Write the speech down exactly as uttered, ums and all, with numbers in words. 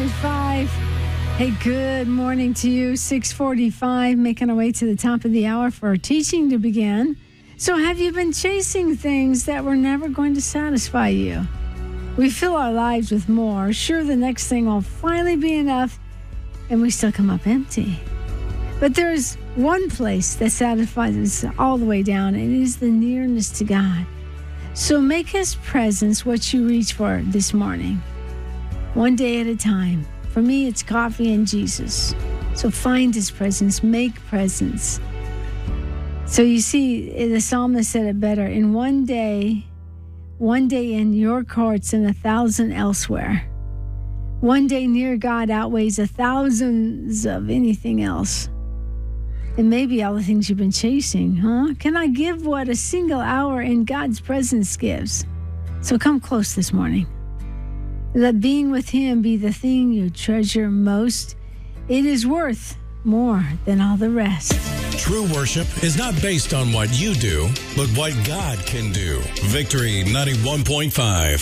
point five. Hey, good morning to you. six forty-five, making our way to the top of the hour for our teaching to begin. So have you been chasing things that were never going to satisfy you? We fill our lives with more. Sure, the next thing will finally be enough, and we still come up empty. But there is one place that satisfies us all the way down, and it is the nearness to God. So make His presence what you reach for this morning. One day at a time. For me, it's coffee and Jesus. So find His presence, make presence. So you see, the psalmist said it better. In one day, one day in your courts and a thousand elsewhere. One day near God outweighs a thousands of anything else. And maybe all the things you've been chasing, huh? Can I give what a single hour in God's presence gives? So come close this morning. Let being with Him be the thing you treasure most. It is worth more than all the rest. True worship is not based on what you do, but what God can do. Victory ninety-one point five.